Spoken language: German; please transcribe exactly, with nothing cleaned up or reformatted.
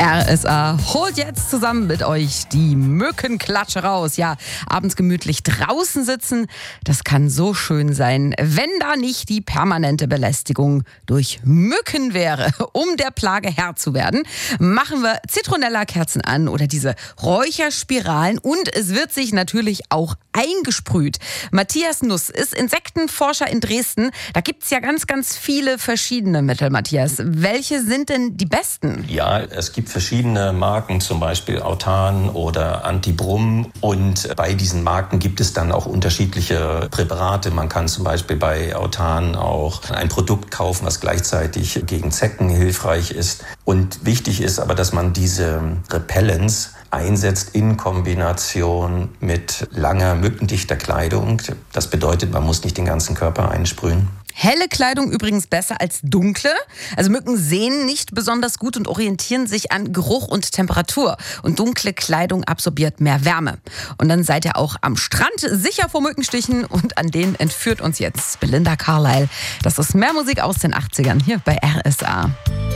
R S A holt jetzt zusammen mit euch die Mückenklatsche raus. Ja, abends gemütlich draußen sitzen, das kann so schön sein, wenn da nicht die permanente Belästigung durch Mücken wäre. Um der Plage Herr zu werden, machen wir Zitronella-Kerzen an oder diese Räucherspiralen und es wird sich natürlich auch eingesprüht. Matthias Nuss ist Insektenforscher in Dresden. Da gibt es ja ganz, ganz viele verschiedene Mittel, Matthias. Welche sind denn die besten? Ja, es gibt verschiedene Marken, zum Beispiel Autan oder Antibrum. Und bei diesen Marken gibt es dann auch unterschiedliche Präparate. Man kann zum Beispiel bei Autan auch ein Produkt kaufen, was gleichzeitig gegen Zecken hilfreich ist. Und wichtig ist aber, dass man diese Repellents einsetzt in Kombination mit langer, mückendichter Kleidung. Das bedeutet, man muss nicht den ganzen Körper einsprühen. Helle Kleidung übrigens besser als dunkle. Also Mücken sehen nicht besonders gut und orientieren sich an Geruch und Temperatur. Und dunkle Kleidung absorbiert mehr Wärme. Und dann seid ihr auch am Strand sicher vor Mückenstichen. Und an denen entführt uns jetzt Belinda Carlisle. Das ist mehr Musik aus den achtzigern hier bei R S A.